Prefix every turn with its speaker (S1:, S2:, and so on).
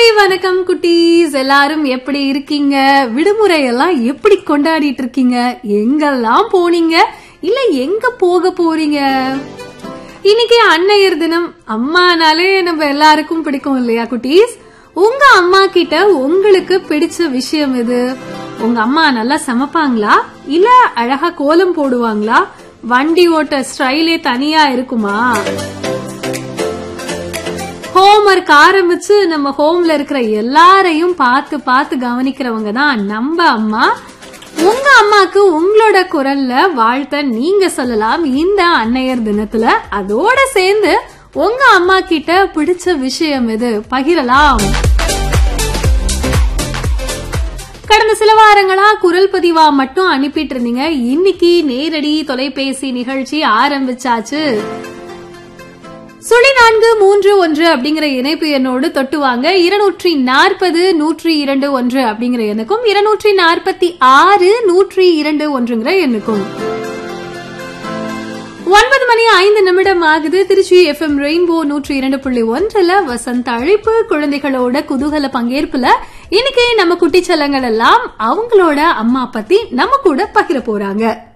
S1: வணக்கம் குட்டீஸ், எல்லாரும் எப்படி இருக்கீங்க? விடுமுறை எல்லாம் எப்படி கொண்டாடிட்டு இருக்கீங்க? எங்கெல்லாம் போனீங்க? இல்ல எங்க போக போறீங்க? இன்னைக்கு அன்னையர் தினம். அம்மானாலே நம்ம எல்லாருக்கும் பிடிக்கும் இல்லையா குட்டீஸ்? உங்க அம்மா கிட்ட உங்களுக்கு பிடிச்ச விஷயம் எது? உங்க அம்மா நல்லா சமைப்பாங்களா? இல்ல அழகா கோலம் போடுவாங்களா? வண்டி ஓட்ட ஸ்டைலே தனியா இருக்குமா? ஹோம்வொர்க் ஆரம்பிச்சு நம்ம ஹோம்ல இருக்கிற எல்லாரையும் பார்த்து பார்த்து கவனிக்கிறவங்க தான் நம்ம அம்மா. உங்க அம்மாக்கு உங்களோட குரல்ல வாழ்த்த நீங்க சொல்லலாம் இந்த அன்னையர் தினத்துல. அதோட சேர்ந்து உங்க அம்மா கிட்ட பிடிச்ச விஷயம் எது பகிரலாம். கடந்த சில வாரங்களா குரல் பதிவா மட்டும் அனுப்பிட்டு இருந்தீங்க. இன்னைக்கு நேரடி தொலைபேசி நிகழ்ச்சி ஆரம்பிச்சாச்சு. 0431 அப்படிங்கிற இணைப்பு எண்ணோடு தொட்டுவாங்க. 240-102-1 அப்படிங்கிற எண்ணுக்கும் 246-102-1 எண்ணுக்கும் 9:05 ஆகுது. திருச்சி FM ரெயின்போ 102.1 வசந்த அழைப்பு. குழந்தைகளோட குதூகல பங்கேற்புல இன்னைக்கு நம்ம குட்டி செல்லங்கள் எல்லாம் அவங்களோட அம்மா பத்தி நம்ம கூட பகிர போறாங்க.